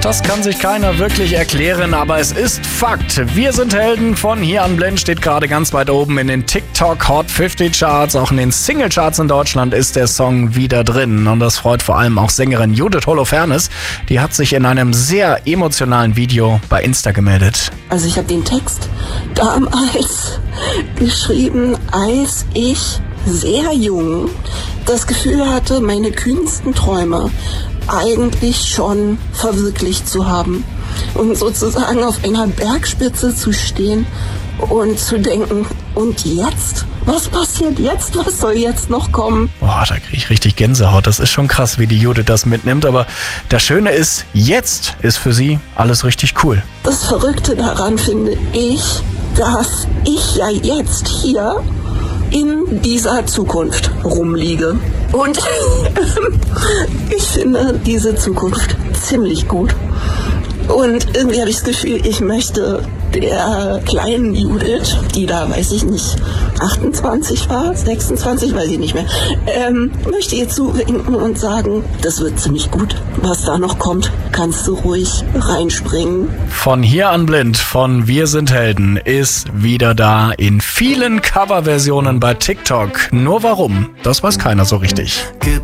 Das kann sich keiner wirklich erklären, aber es ist Fakt. Wir sind Helden von Hier an Blind steht gerade ganz weit oben in den TikTok Hot 50 Charts. Auch in den Single Charts in Deutschland ist der Song wieder drin. Und das freut vor allem auch Sängerin Judith Holofernes. Die hat sich in einem sehr emotionalen Video bei Insta gemeldet. Also ich habe den Text damals geschrieben, als ich sehr jung das Gefühl hatte, meine kühnsten Träume eigentlich schon verwirklicht zu haben. Und sozusagen auf einer Bergspitze zu stehen und zu denken, und jetzt? Was passiert jetzt? Was soll jetzt noch kommen? Boah, da kriege ich richtig Gänsehaut. Das ist schon krass, wie die Judith das mitnimmt. Aber das Schöne ist, jetzt ist für sie alles richtig cool. Das Verrückte daran finde ich, dass ich ja jetzt hier in dieser Zukunft rumliege. Und ich finde diese Zukunft ziemlich gut. Und irgendwie habe ich das Gefühl, ich möchte der kleinen Judith, die da, weiß ich nicht, 28 war, 26, weiß ich nicht mehr, möchte ihr zuwinken und sagen, das wird ziemlich gut. Was da noch kommt, kannst du ruhig reinspringen. Von Hier an Blind, von Wir sind Helden, ist wieder da in vielen Coverversionen bei TikTok. Nur warum, das weiß keiner so richtig.